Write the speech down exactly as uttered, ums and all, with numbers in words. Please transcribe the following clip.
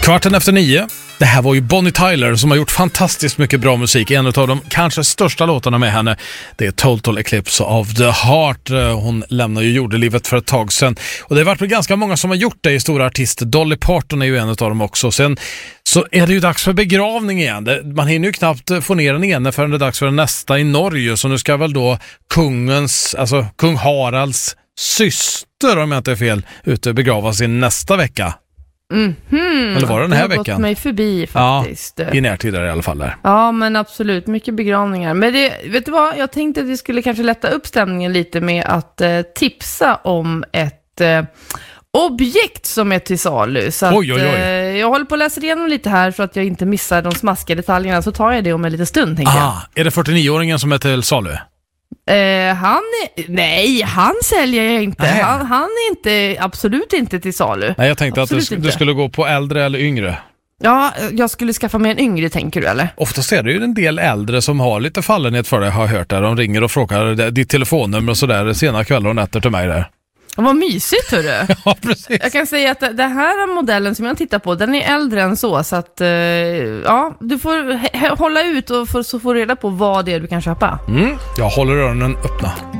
Kvarten efter nio. Det här var ju Bonnie Tyler som har gjort fantastiskt mycket bra musik. En av de kanske största låtarna med henne, det är Total Eclipse of the Heart. Hon lämnar ju jordelivet för ett tag sedan. Och det har varit ganska många som har gjort det i stora artister. Dolly Parton är ju en av dem också. Sen så är det ju dags för begravning igen. Man hinner ju knappt få ner den ena förrän det är dags för den nästa i Norge. Så nu ska väl då kungens, alltså kung Haralds syster, om jag inte är fel, ute begravas i nästa vecka. Mm-hmm. Eller var det den här det har veckan? gått mig förbi faktiskt. Ja, i närtid där i alla fall där. Ja, men absolut, mycket begravningar. Men det, vet du vad, jag tänkte att vi skulle kanske lätta upp stämningen lite med att eh, tipsa om ett eh, objekt som är till salu. Så att, oj, oj, oj. Eh, jag håller på att läsa igenom lite här så att jag inte missar de smaskiga detaljerna, så tar jag det om en liten stund, tänker jag. Ah, är det fyrtionio-åringen som är till salu? Eh, han är, nej, han säljer jag inte. Han, han är inte, absolut inte till salu. Nej, jag tänkte absolut att du, du skulle gå på äldre eller yngre. Ja, jag skulle skaffa mig en yngre, tänker du, eller? Oftast är det ju en del äldre som har lite fallenhet för det, har jag hört där. De ringer och frågar ditt telefonnummer och sådär sena kvällar och nätter till mig där. Vad mysigt, hörru. Ja, precis. Jag kan säga att det här modellen som jag tittar på, den är äldre än så. Så att, ja, du får h- hålla ut och för, så får reda på vad det är du kan köpa. Mm, jag håller öronen öppna.